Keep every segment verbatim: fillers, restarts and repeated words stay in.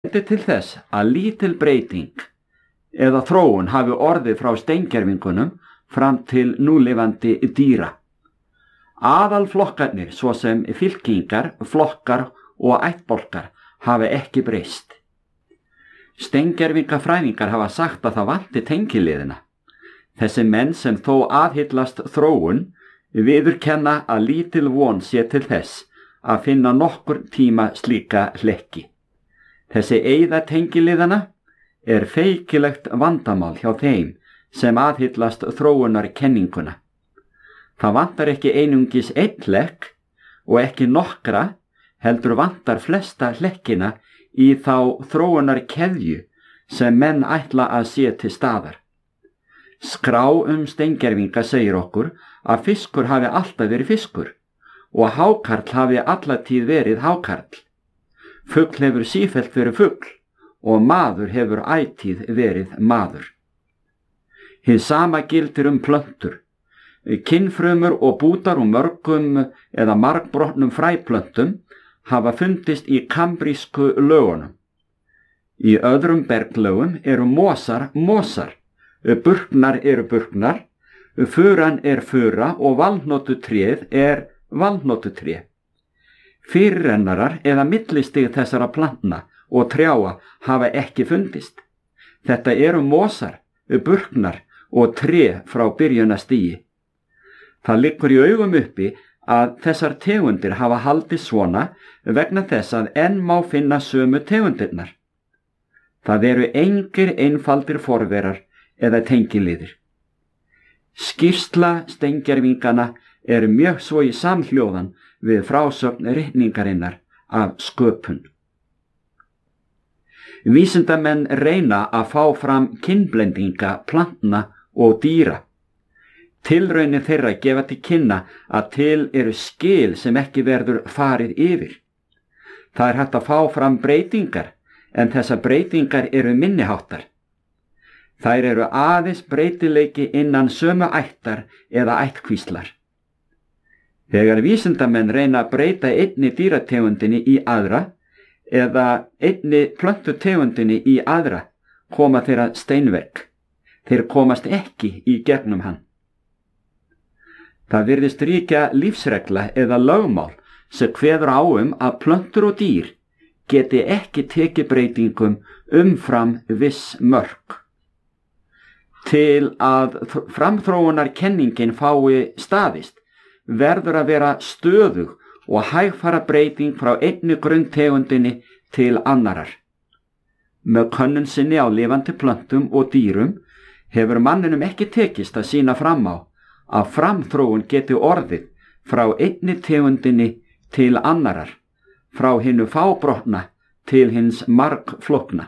Þetta til þess að lítil breyting eða þróun hafi orðið frá steingervingunum fram til núlifandi dýra. Aðalflokkarnir, svo sem fylkingar, flokkar og ættbálkar, hafa ekki breyst. Steingervingafræðingar hafa sagt að það vanti tengiliðina. Þessi menn sem þó aðhyllast þróun viðurkenna að lítil von sé til þess að finna nokkur tíma slíka hlekki. Þessi eyða tengiliðana er feikilegt vandamál hjá þeim sem aðhyllast þróunarkenninguna. Það vantar ekki einungis einn hlekk og ekki nokkra, heldur vantar flesta hlekkina í þá þróunarkeðju sem menn ætla að sé til staðar. Skrá um steingervinga segir okkur að fiskur hafi alltaf verið fiskur og hákarl hafi allatíð verið hákarl. Fugl hefur sífellt verið fugl og maður hefur ætíð verið maður. Hið sama gildir um plöntur. Kynfrumur og bútar úr mörgum eða margbrotnum fræplöntum hafa fundist í kambrísku lögunum. Í öðrum berglögum eru mosar mosar, burknar eru burknar, furan er fura og valhnotutréð er valhnotutré. Fyrirrennarar eða millistig þessara plantna og trjáa hafa ekki fundist. Þetta eru mosar, burknar og tré frá byrjunastigi. Það liggur í augum uppi að þessar tegundir hafa haldið svona vegna þess að enn má finna sömu tegundirnar. Það eru engir einfaldir forverar eða tengiliðir. Skýrsla steingervingana er mjög svo í samhljóðan við frásögn ritningarinnar af sköpun. Vísindamenn reyna að fá fram kynblendinga plantna og dýra. Tilraunir þeirra gefa til kynna að til eru skil sem ekki verður farið yfir. Það er hægt að fá fram breytingar, en þessar breytingar eru minniháttar. Þær eru aðeins breytileiki innan sömu ættar eða ættkvíslar. Þegar vísindamenn reyna að breyta einni dýrategundinni í aðra eða einni plöntutegundinni í aðra, koma þeirra steinvegg. Þeir komast ekki í gegnum hann. Það virðist ríkja lífsregla eða lögmál sem kveður á um að plöntur og dýr geti ekki tekið breytingum umfram viss mörk. Til að framþróunarkenningin fái staðist verður að vera stöðug og hægfara breyting frá einni grunntegundinni til annarar. Með könnun sinni á lifandi plöntum og dýrum hefur manninum ekki tekist að sýna fram á að framþróun geti orðið frá einni tegundinni til annarar, frá hinu fábrotna til hins margflókna.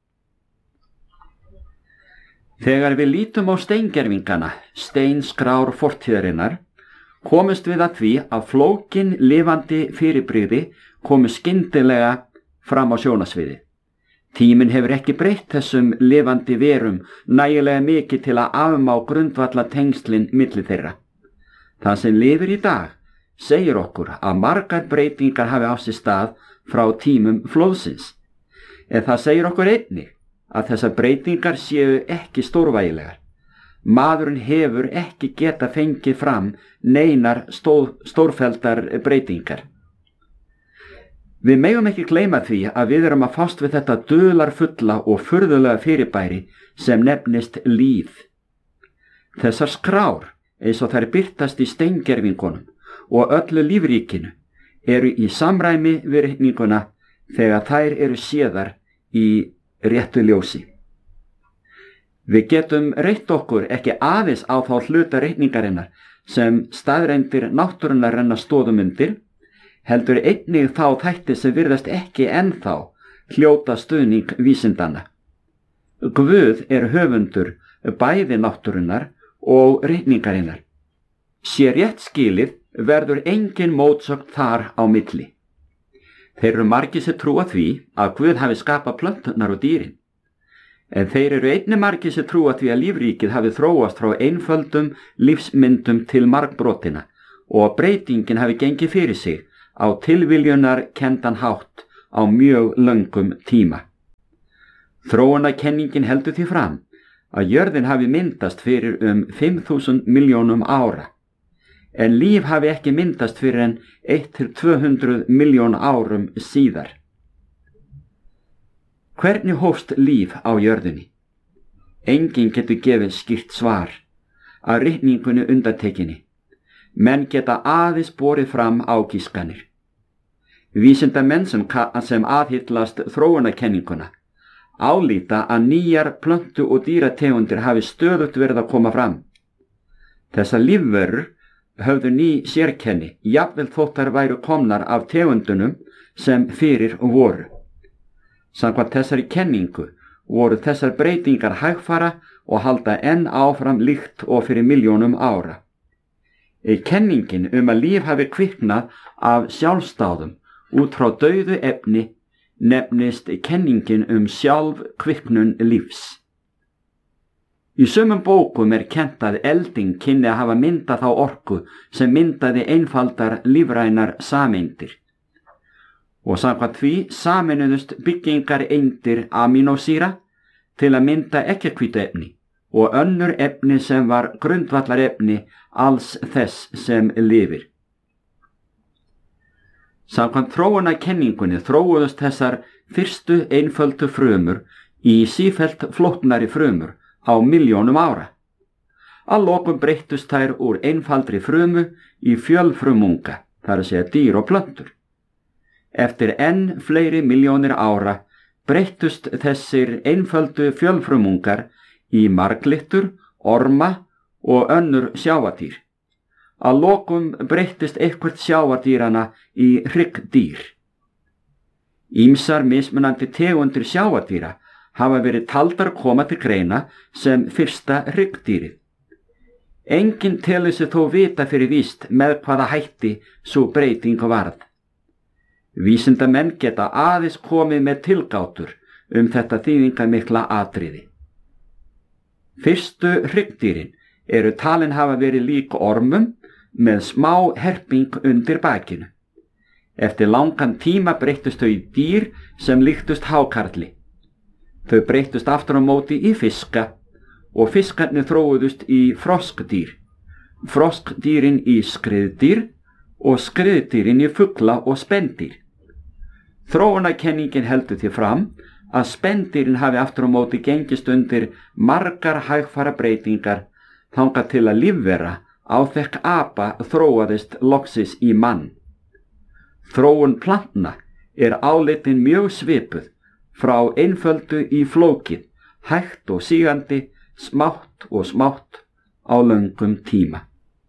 Þegar við lítum á steingervingana, steinskrár fortíðarinnar, komumst við að því að flókin lifandi fyrirbrigði komu skyndilega fram á sjónasviði. Tíminn hefur ekki breytt þessum lifandi verum nægilega mikið til að afmá grundvalla tengslin milli þeirra. Það sem lifir í dag segir okkur að margar breytingar hafi á sér stað frá tímum flóðsins. En það segir okkur einnig að þessar breytingar séu ekki stórvægilegar. Maðurinn hefur ekki geta fengið fram neinar stór, stórfelldar breytingar. Við megum ekki gleyma því að við erum að fást við þetta dularfulla og furðulega fyrirbæri sem nefnist líf. Þessar skrár, eins og þær birtast í steingervingunum og öllu lífríkinu, eru í samræmi við ritninguna þegar þær eru séðar í réttu ljósi. Við getum reitt okkur ekki aðeins á þá hluta ritningarinnar sem staðreyndir náttúrunnar renna stoðum undir, heldur einnig þá þætti sem virðast ekki ennþá hljóta stuðning vísindanna. Guð er höfundur bæði náttúrunnar og ritningarinnar. Sé rétt skilið verður engin mótsögn þar á milli. Þeir eru margir sem trúa því að Guð hafi skapað plönturnar og dýrin. En þeir eru einnig margir sem trúa því að lífríkið hafi þróast frá einföldum lífsmyndum til margbrotina og að breytingin hafi gengið fyrir sig á tilviljunar kenndan hátt á mjög löngum tíma. Þróunarkenningin heldur því fram að jörðin hafi myndast fyrir um fimm þúsund milljónum ára, en líf hafi ekki myndast fyrir en eitt til tvö hundruð miljón árum síðar. Hvernig hófst líf á jörðinni? Enginn getur gefið skýrt svar, að ritningunni undantekinni. Menn geta aðeins borið fram ágiskanir. Vísindamenn sem, sem aðhyllast þróunarkenninguna álíta að nýjar plöntu- og dýrategundir hafi stöðugt verið að koma fram. Þessar lífverur höfðu ný sérkenni, jafnvel þótt þær væru komnar af tegundunum sem fyrir voru. Samkvæmt þessari kenningu voru þessar breytingar hægfara og halda enn áfram líkt og fyrir miljónum ára. Kenningin um að líf hafi kviknað af sjálfsdáðum út frá dauðu efni nefnist kenningin um sjálfkviknun lífs. Í sumum bókum er kennt að elding kynni að hafa myndað þá orku sem myndaði einfaldar lífrænar sameindir. Og samkvæmt því sameinuðust byggingareindir amínósýra til að mynda eggjahvítuefni og önnur efni sem var grundvallarefni alls þess sem lifir. Samkvæmt þróunarkenningunni þróuðust þessar fyrstu einföldu frumur í sífellt flóknari frumur á miljónum ára. Að lokum breyttust þær úr einfaldri frumu í fjölfrumunga, þar að segja dýr og plöntur. Eftir enn fleiri miljónir ára breyttust þessir einföldu fjölfrumungar í marglyttur, orma og önnur sjávardýr. Að lokum breyttist eitthvert sjávardýrana í hryggdýr. Ýmsar mismunandi tegundir sjávardýra hafa verið taldar koma til greina sem fyrsta hryggdýrið. Enginn telur sig þó vita fyrir víst með hvaða hætti sú breyting varð. Vísindamenn geta aðeins komið með tilgátur um þetta þýðingarmikla atriði. Fyrstu hryggdýrin eru talin hafa verið lík ormum með smá herping undir bakinu. Eftir langan tíma breyttust þau í dýr sem líktust hákarli. Þau breyttust aftur á móti í fiska og fiskarnir þróuðust í froskdýr, froskdýrin í skriðdýr og skriðdýrin í fugla og spendýr. Þróunarkenningin heldur því fram að spendýrin hafi aftur á móti gengist undir margar hægfara breytingar þangað til að lífvera áþekk apa þróaðist loksis í mann. Þróun plantna er álitin mjög svipuð frá einföldu í flókið, hægt og sígandi, smátt og smátt á löngum tíma.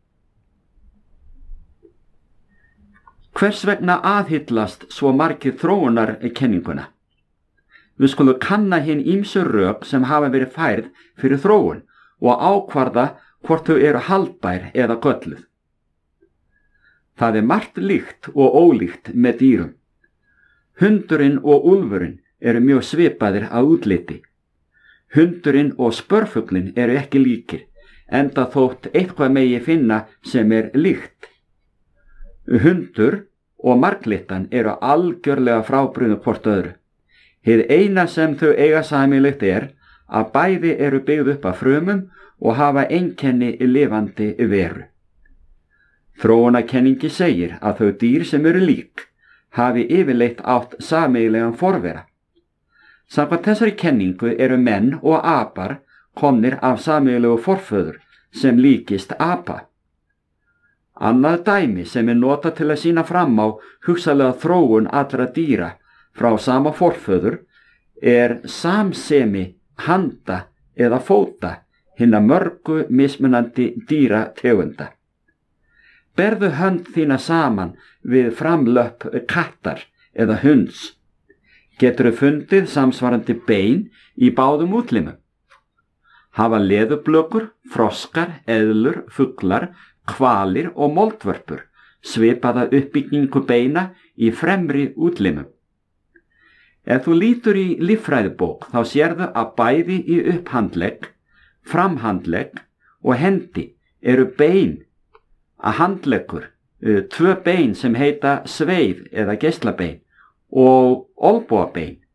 Hvers vegna aðhyllast svo margir þróunarkenninguna? Við skulum kanna hin ýmsu rök sem hafa verið færð fyrir þróun og ákvarða hvort þau eru haldbær eða gölluð. Það er margt líkt og ólíkt með dýrum. Hundurinn og úlfurinn eru mjög svipaðir að útliti. Hundurinn og spörfuglinn eru ekki líkir, enda þótt eitthvað megi finna sem er líkt. Hundur og marglyttan eru algjörlega frábrugðin hvort öðru. Hið eina sem þau eiga sameiginlegt er að bæði eru byggð upp af frumum og hafa einkenni lifandi veru. Þróunarkenningi segir að þau dýr sem eru lík hafi yfirleitt átt sameiginlegan forvera. Samkvæmt þessari kenningu eru menn og apar komnir af sameiginlegu forföður sem líkist apa. Annað dæmi sem er notað til að sýna fram á hugsanlega þróun allra dýra frá sama forföður er samsemi handa eða fóta hinna mörgu mismunandi dýrategunda. Berðu hönd þína saman við framlöpp kattar eða hunds. Geturðu fundið samsvarandi bein í báðum útlimum. Hafa leðurblökur, froskar, eðlur, fuglar, hvalir og moldvörpur svipaða uppbyggingu beina í fremri útlimum. Ef þú lítur í líffræðibók þá sérðu að bæði í upphandlegg, framhandlegg og hendi eru bein, að handleggur, tvö bein sem heita sveif eða geislabein og olnbogabein,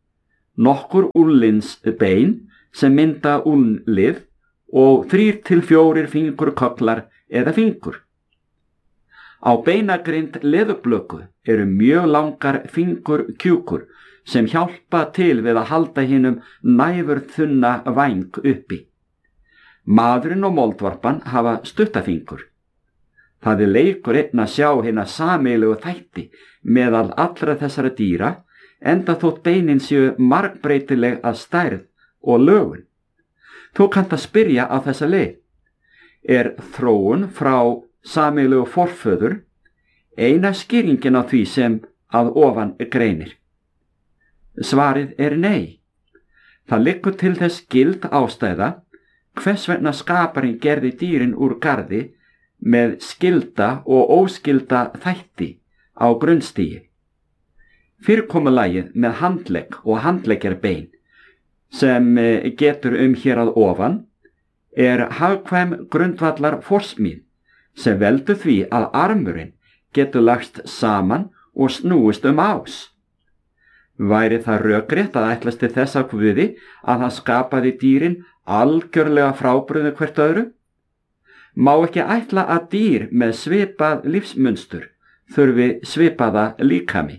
nokkur úlnliðs bein sem mynda úlnlið og þrír til fjórir fingurkögglar eða fingur. Á beinagrind leðurblöku eru mjög langar fingurkjúkur sem hjálpa til við að halda hinum næfurþunna væng uppi. Maðurinn og moldvarpan hafa stuttafingur. Það er leikur einn að sjá hina sameiginlegu þætti meðal allra þessara dýra, enda þótt beinin séu margbreytileg að stærð og lögun. Þú kannt að spyrja á þessa leið: er þróun frá sameiginlegu forföður eina skýringin á því sem að ofan greinir? Svarið er nei. Það liggur til þess gild ástæða hvers vegna skaparinn gerði dýrin úr garði með skylda og óskylda þætti á grunnstigi. Fyrirkomulagið með handlegg og handleggjarbein sem getur um hér að ofan er hagkvæm grundvallar forsmíð sem veldur því að armurinn getur lagst saman og snúist um ás. Væri það rökrétt að ætlast til þess af Guði að hann skapaði dýrin algjörlega frábrugðin hvert öðru? Má ekki ætla að dýr með svipað lífsmunstur þurfi svipaða líkami.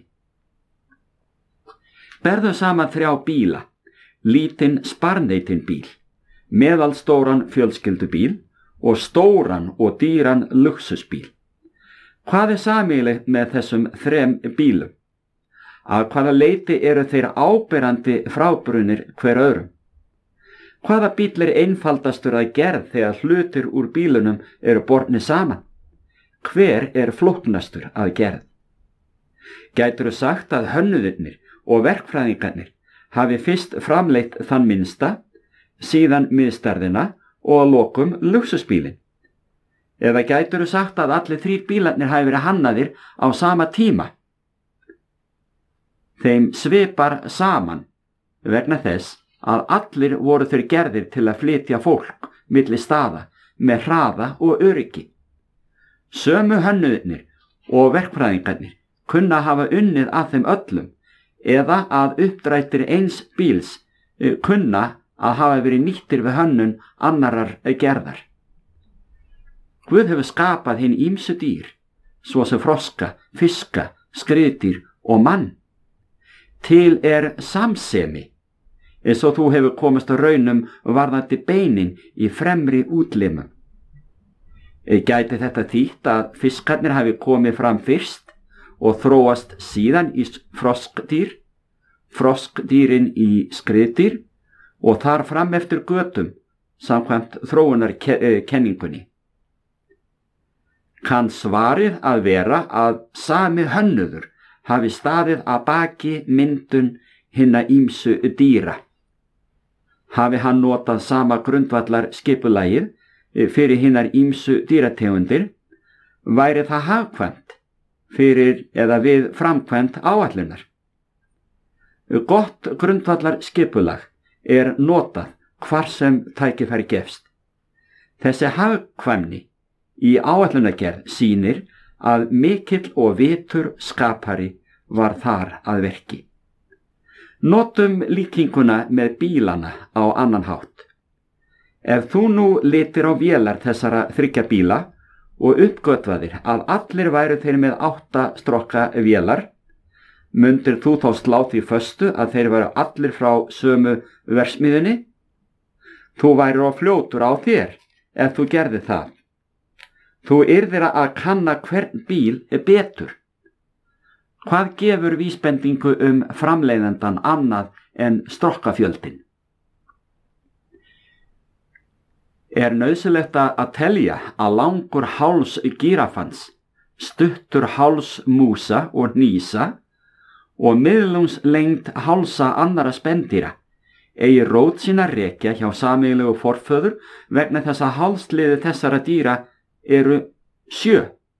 Berðu saman þrjá bíla, lítinn sparneytinn bíl, meðalstóran fjölskyldubíl og stóran og dýran luxusbíl. Hvað er sameiginlegt með þessum þrem bílum? Að hvaða leyti eru þeir áberandi frábrunir hver öðrum? Hvaða bíll er einfaldastur að gerð þegar hlutir úr bílunum eru bornir saman? Hver er flóknastur að gerð? Gætirðu sagt að hönnuðirnir og verkfræðingarnir hafi fyrst framleitt þann minnsta, síðan miðstærðina og að lokum luxusbílinn? Eða gætirðu sagt að allir þrír bílarnir hafi verið hannaðir á sama tíma? Þeim svipar saman vegna þess að allir voru þeir gerðir til að flytja fólk milli staða með hraða og öryggi. Sömu hönnuðirnir og verkfræðingarnir kunna hafa unnið að þeim öllum eða að uppdrættir eins bíls kunna að hafa verið nýttir við hönnun annarar gerðar. Guð hefur skapað hinn ýmsu dýr, svo sem froska, fiska, skriðdýr og mann. Til er samsemi, eins og þú hefur komist á raunum varðandi beinin í fremri útlimum. Gæti þetta þýtt að fiskarnir hafi komið fram fyrst og þróast síðan í froskdýr, froskdýrin í skriðdýr og þar fram eftir götum samkvæmt þróunarkenningunni? Kann svarið að vera að sami hönnuður hafi staðið að baki myndun hinna ýmsu dýra? Hafi hann notað sama grundvallar skipulagið fyrir hinnar ýmsu dýrategundir, væri það hagkvæmt fyrir eða við framkvæmt áætlunar. Gott grundvallar skipulag er notað hvar sem tækifæri gefst. Þessi hagkvæmni í áætlunargerð sýnir að mikill og vitur skapari var þar að verki. Notum líkinguna með bílana á annan hátt. Ef þú nú litir á vélar þessara þriggja bíla og uppgötvaðir að allir væru þeir með átta strokka vélar, mundir þú þá slá því föstu að þeir væru allir frá sömu verksmiðjunni? Þú væri á fljótur á þér ef þú gerði það. Þú yrðir að kanna hvern bíl er betur. Hvað gefur vísbendingu um framleiðendan annað en strokkafjöldin? Er nauðsynlegt að telja að langur háls gírafans, stuttur háls músa og hnýsa og miðlungslengd hálsa annara spendýra eigi rót sína rekja hjá sameiginlegu forföður vegna þess að hálsliði þessara dýra eru sjö.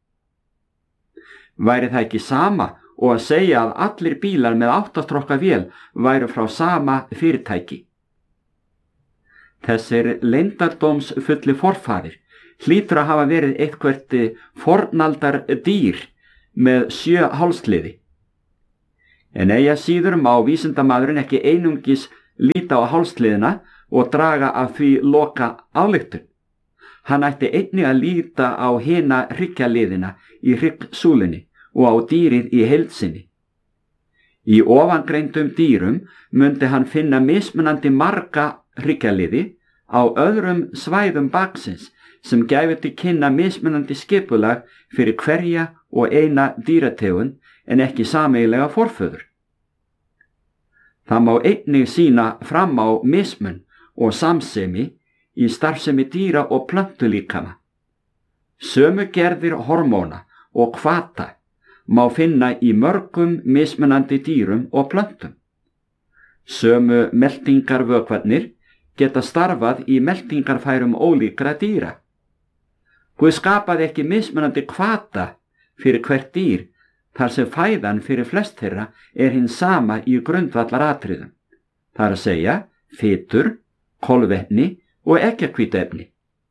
Væri það ekki sama og að segja að allir bílar með áttastrokka vél væru frá sama fyrirtæki? Þessir leyndardómsfulli forfaðir hlýtur að hafa verið eitthvert fornaldar dýr með sjö hálsliði. En eigi síður má vísindamaðurinn ekki einungis líta á hálsliðina og draga af því loka ályktun. Hann ætti einnig að líta á hina hryggjaliðina í hryggsúlunni og á dýrið í heild sinni. Í ofangreindum dýrum mundi hann finna mismunandi marga hryggjaliði á öðrum svæðum baksins sem gæfi til kynna mismunandi skipulag fyrir hverja og eina dýrategund en ekki sameiginlega forföður. Það má einnig sýna fram á mismun og samsemi í starfsemi dýra og plöntulíkama. Sömu gerðir hormóna og hvata má finna í mörgum mismunandi dýrum og plöntum. Sömu meltingarvökvarnir geta starfað í meltingarfærum ólíkra dýra. Guð skapaði ekki mismunandi hvata fyrir hvert dýr þar sem fæðan fyrir flest þeirra er hinn sama í grundvallaratriðum. Það er að segja fitur, kolvetni og eggjahvítuefni.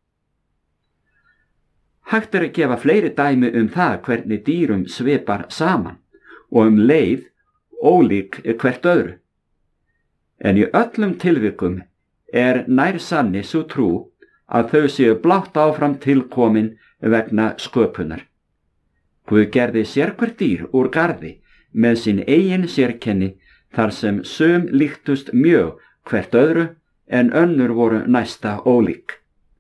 Hægt er að gefa fleiri dæmi um það hvernig dýrum svipar saman og um leið ólík hvert öðru. En í öllum tilvikum er nær sanni sú trú að þau séu blátt áfram tilkomin vegna sköpunar. Guð gerði sérhvert dýr úr garði með sín eigin sérkenni þar sem sum líktust mjög hvert öðru en önnur voru næsta ólík.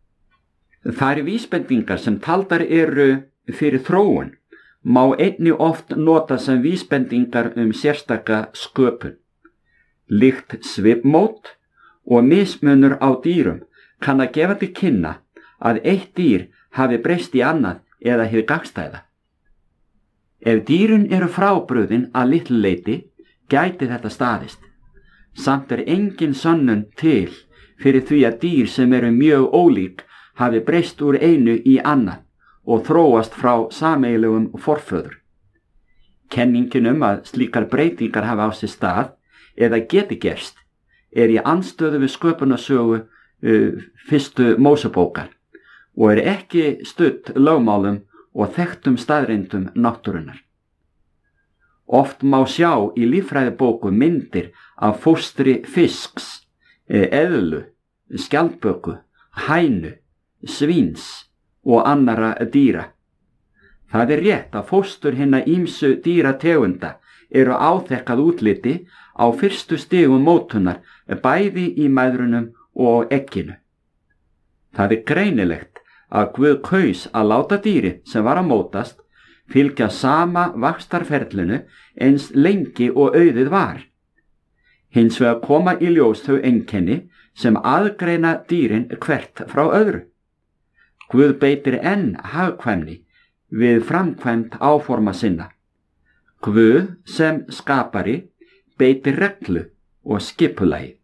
Þær vísbendingar sem taldar eru fyrir þróun má einnig oft nota sem vísbendingar um sérstaka sköpun. Líkt svipmót og mismunur á dýrum kann að gefa til kynna að eitt dýr hafi breyst í annað eða hið gagnstæða. Ef dýrin eru frábrugðin að litlu leyti, gæti þetta staðist. Samt er engin sönnun til fyrir því að dýr sem eru mjög ólík hafi breyst úr einu í annað og þróast frá sameiginlegum forföður. Kenningin um að slíkar breytingar hafa á sér stað eða geti gerst er í andstöðu við sköpunarsögu uh, fyrstu Mósebókar og er ekki studd lögmálum og þekktum staðreyndum náttúrunnar. Oft má sjá í líffræðibóku myndir af fóstri fisks, eðlu, skjaldböku, hænu, svíns og annara dýra. Það er rétt að fóstur hinna ýmsu dýrategunda eru áþekkað útliti á fyrstu stigum mótunar bæði í mæðrunum og egginu. Það er greinilegt að Guð kaus að láta dýri sem var að mótast fylgja sama vaxtarferlinu eins lengi og auðið var. Hins vegar koma í ljós þau einkenni sem aðgreina dýrin hvert frá öðru. Guð beitir enn hagkvæmni við framkvæmd áforma sinna. Guð sem skapari beitir reglu og skipulagi.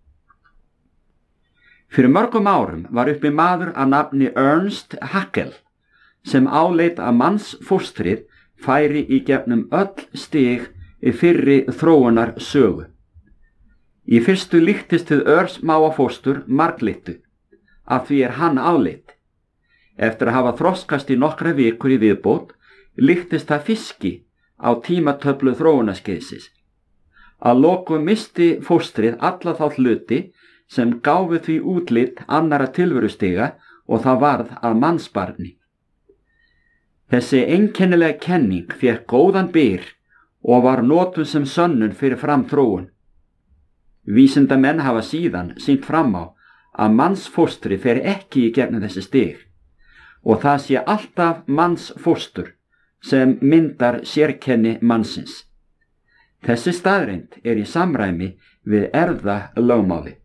Fyrir mörgum árum var uppi maður að nafni Ernst Haeckel sem áleit að mannsfóstrið færi í gegnum öll stig í fyrri þróunar sögu. Í fyrstu líktist hið örsmáa fóstur marglittu, af því er hann áleit. Eftir að hafa þroskast í nokkra vikur í viðbót, líktist það fiski á tímatöflu þróunarskeiðsins. Að lokum misti fóstrið alla þá hluti sem gáfu því útlit annara tilverustiga og það varð að mannsbarni. Þessi einkennilega kenning fékk góðan byr og var notuð sem sönnun fyrir framþróun. Vísindamenn hafa síðan sýnt fram á að mannsfóstri fer ekki í gegnum þessi stig og það sé alltaf mannsfóstur sem myndar sérkenni mannsins. Þessi staðreynd er í samræmi við erfðalögmáli.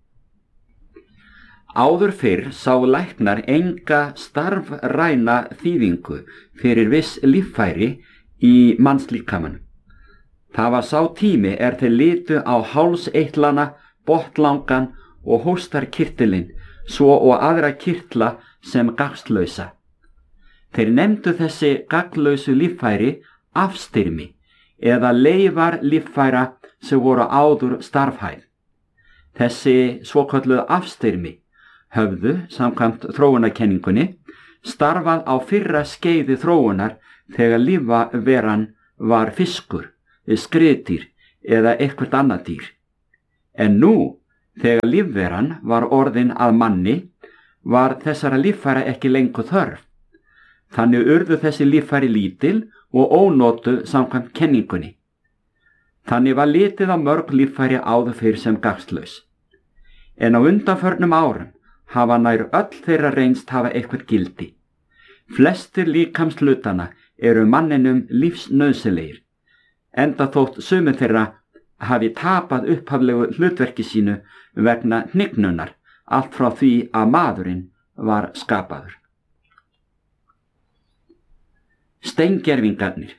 Áður fyrr sá læknar enga starfræna þýðingu fyrir viss líffæri í mannslíkamanum. Það var sá tími er þeir litu á hálseitlana, botlangan og hóstarkirtilinn, svo og aðra kirtla sem gagnslausa. Þeir nefndu þessi gagnlausu líffæri afstyrmi eða leifar líffæra sem voru áður starfhæf. Þessi svokölluðu afstyrmi höfðu, samkvæmt þróunarkenningunni, starfað á fyrra skeiði þróunar þegar lífveran var fiskur, skriðdýr eða eitthvert annað dýr. En nú, þegar lífveran var orðin að manni, var þessara líffæra ekki lengur þörf. Þannig urðu þessi líffæri lítil og ónotuð samkvæmt kenningunni. Þannig var litið á mörg líffæri áður fyrr sem gagnslaus. En á undanförnum árum hafa nær öll þeirra reynst hafa eitthvað gildi. Flestir líkamshlutana eru manninum lífsnauðsynlegir, enda þótt sumir þeirra hafi tapað upphaflegu hlutverki sínu vegna hnignunar, allt frá því að maðurinn var skapaður. Steingervingarnir.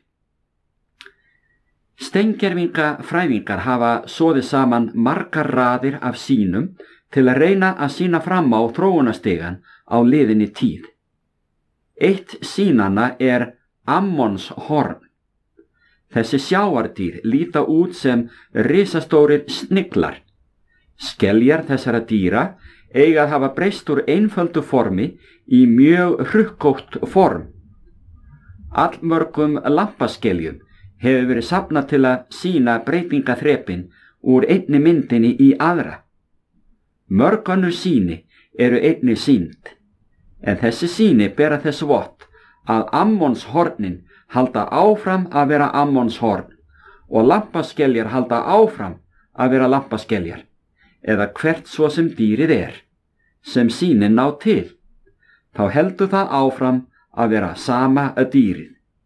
Steingervingafræðingar hafa soðið saman margar raðir af sýnum til að reyna að sýna fram á þróunarstigann á liðinni tíð. Eitt sýnanna er Ammonshorn. Þessi sjávardýr líta út sem risastórir sniglar. Skeljar þessara dýra eiga að hafa breyst úr einföldu formi í mjög hrukkótt form. Allmörgum lampaskeljum hefur verið safnað til að sýna breytingaþrepin úr einni myndinni í aðra. Mörg önnur sýni eru einnig sýnd, en þessi sýni bera þess vott að Ammonshornin halda áfram að vera Ammonshorn og lampaskeljar halda áfram að vera lampaskeljar, eða hvert svo sem dýrið er, sem sýnin ná til. Þá heldur það áfram að vera sama að dýrið.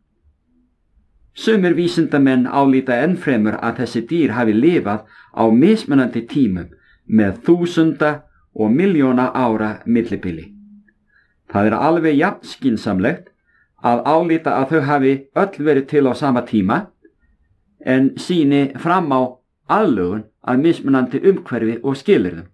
Sumir vísindamenn álíta ennfremur að þessi dýr hafi lifað á mismunandi tímum með þúsunda og miljóna ára millibili. Það er alveg jafn skynsamlegt að álíta að þau hafi öll verið til á sama tíma, en sýni fram á aðlögun að mismunandi umhverfi og skilyrðum.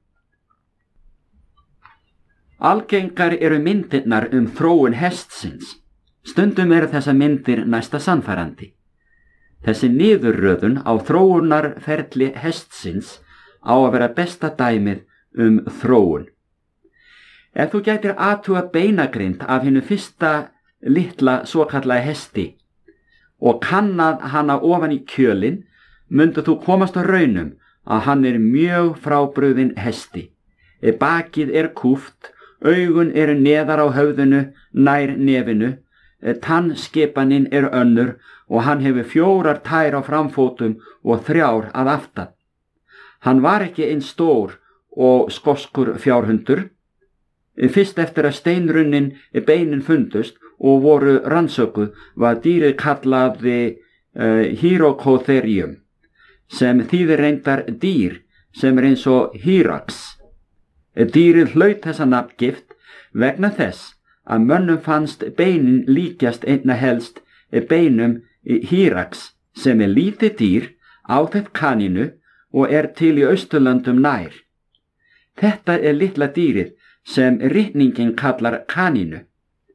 Algengar eru myndirnar um þróun hestsins. Stundum eru þessar myndir næsta sannfærandi. Þessi niðurröðun á þróunarferli hestsins á að vera besta dæmið um þróun. Ef þú gætir athuga beinagrind af hinu fyrsta litla svokallaða hesti og kannað hana ofan í kjölinn, myndu þú komast á raunum að hann er mjög frábrugðinn hesti. Bakið er kúpt, augun eru neðar á höfðinu, nær nefinu, tannskipanin er önnur og hann hefur fjórar tær á framfótum og þrjár að aftan. Hann var ekki eins stór og skoskur fjárhundur. Fyrst eftir að steinrunnin beinin fundust og voru rannsökuð var dýrið kallaði uh, Hyracotherium, sem þýðir reyndar dýr sem er eins og Hyrax. Dýrið hlaut þessa nafngift vegna þess að mönnum fannst beinin líkjast einna helst beinum Hyrax, sem er lítið dýr áþekkt kanínu og er til í Austurlöndum nær. Þetta er litla dýrið sem ritningin kallar kanínu.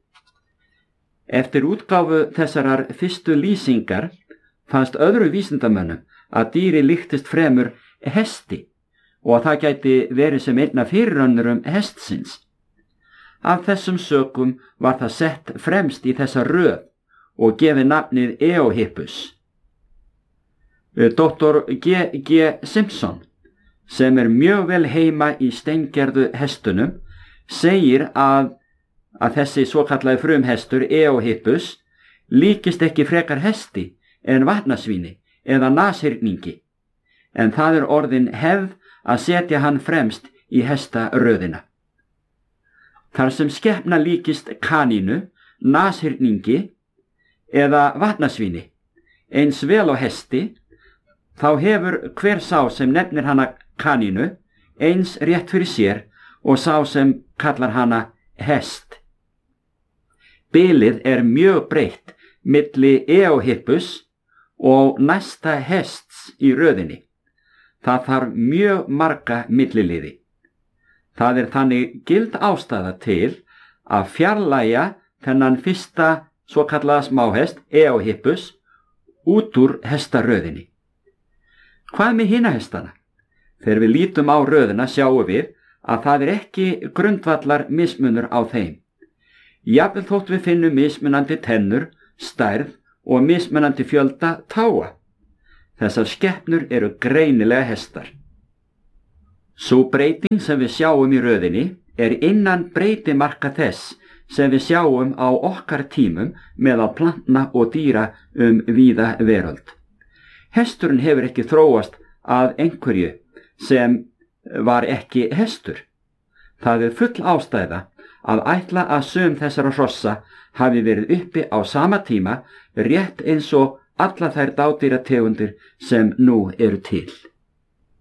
Eftir útgáfu þessarar fyrstu lýsingar fannst öðru vísindamönnum að dýri líktist fremur hesti og að það gæti verið sem einna fyrirrönnurum hestsins. Af þessum sökum var það sett fremst í þessa röð og gefið nafnið Eohippus. Doktor G G Simpson, sem er mjög vel heima í steingerðu hestunum, segir að, að þessi svokallaði frumhestur Eohippus líkist ekki frekar hesti en vatnasvíni eða nashyrningi, en það er orðin hefð að setja hann fremst í hestaröðina. Þar sem skepna líkist kanínu, nashyrningi eða vatnasvíni eins vel á hesti, þá hefur hver sá sem nefnir hana kanínu eins rétt fyrir sér og sá sem kallar hana hest. Bilið er mjög breitt milli Eohippus og næsta hests í röðinni. Það þarf mjög marga milliliði. Það er þannig gild ástæða til að fjarlægja þennan fyrsta svokallaða smáhest, Eohippus, út úr hestaröðinni. Hvað með hina hestana? Þegar við lítum á röðina sjáum við að það er ekki grundvallar mismunur á þeim. Jafnvel þótt við finnum mismunandi tennur, stærð og mismunandi fjölda táa. Þessar skepnur eru greinilega hestar. Sú breyting sem við sjáum í röðinni er innan breytimarka þess sem við sjáum á okkar tímum meðal plantna og dýra um víða veröld. Hesturinn hefur ekki þróast að einhverju sem var ekki hestur. Það er full ástæða að ætla að sum þessara hrossa hafi verið uppi á sama tíma rétt eins og alla þær dádýrategundir sem nú eru til.